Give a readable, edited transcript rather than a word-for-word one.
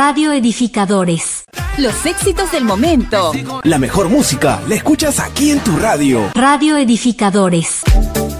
Radio Edificadores. Los éxitos del momento. La mejor música la escuchas aquí en tu radio. Radio Edificadores.